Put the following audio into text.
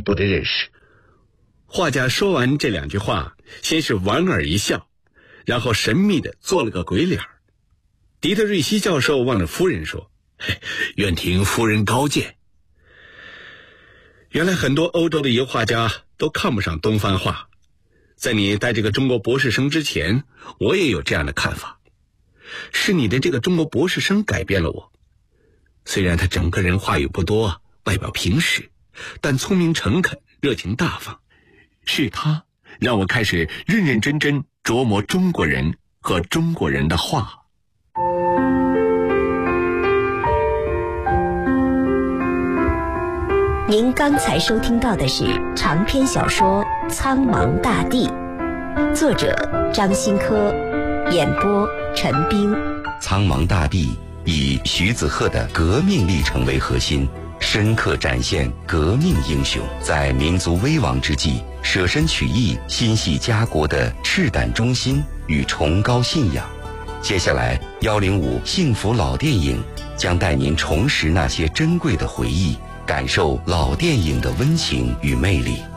一步的认识。画家说完这2句话，先是莞尔一笑，然后神秘地做了个鬼脸。迪特瑞希教授望着夫人说：“愿听夫人高见。”原来很多欧洲的油画家都看不上东方画，在你带这个中国博士生之前，我也有这样的看法。是你的这个中国博士生改变了我。虽然他整个人话语不多，外表平实，但聪明诚恳，热情大方。是他让我开始认认真真琢磨中国人和中国人的画。 您刚才收听到的是长篇小说《苍茫大地》，作者张新科，演播陈冰。 苍茫大地以徐子鹤的革命历程为核心，深刻展现革命英雄在民族危亡之际舍身取义、心系家国的赤胆忠心与崇高信仰。接下来105幸福老电影将带您重拾那些珍贵的回忆，感受老电影的温情与魅力。